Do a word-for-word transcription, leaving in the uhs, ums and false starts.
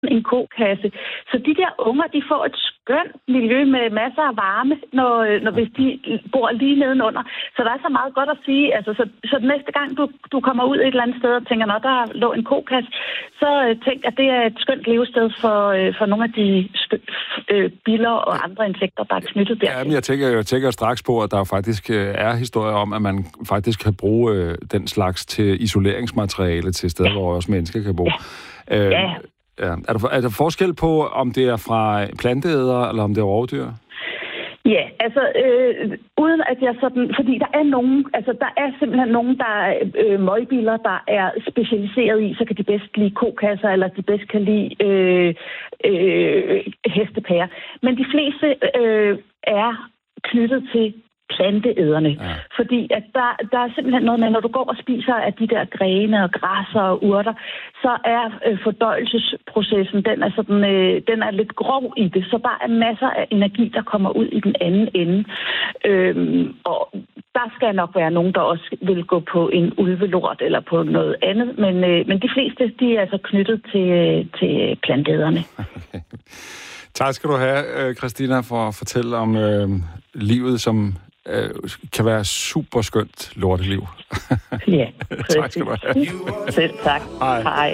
en kokasse. Så de der unger, de får et skønt miljø med masser af varme, når, når hvis de bor lige nedenunder. Så der er så meget godt at sige. Altså, så, så næste gang, du, du kommer ud et eller andet sted og tænker, når der lå en kokasse, så øh, tænk, at det er et skønt levested for, øh, for nogle af de skø- øh, biller og andre insekter, der er knyttet der. Ja, men jeg tænker, jeg tænker straks på, at der faktisk øh, er historier om, at man faktisk kan bruge øh, den slags til isoleringsmateriale til steder, ja. Hvor også mennesker kan bo. Ja. Øh, ja. Ja. Er, der, er der forskel på, om det er fra planteædere, eller om det er rovdyr? Ja, altså, øh, uden at jeg sådan... Fordi der er nogen... Altså, der er simpelthen nogen, der er øh, møgbiler, der er specialiseret i, så kan de bedst lide kokasser, eller de bedst kan lide øh, øh, hestepærer. Men de fleste øh, er knyttet til planteæderne. Ja. Fordi at der, der er simpelthen noget med, når du går og spiser af de der grene og græsser og urter, så er øh, fordøjelsesprocessen, den er, sådan, øh, den er lidt grov i det, så der er masser af energi, der kommer ud i den anden ende. Øhm, og der skal nok være nogen, der også vil gå på en ulvelort eller på noget andet, men, øh, men de fleste, de er altså knyttet til, til planteæderne. Okay. Tak skal du have, Christina, for at fortælle om øh, livet, som øh, kan være super skønt lorteliv. Ja, tak skal du have. Selv tak. Hej. Hej.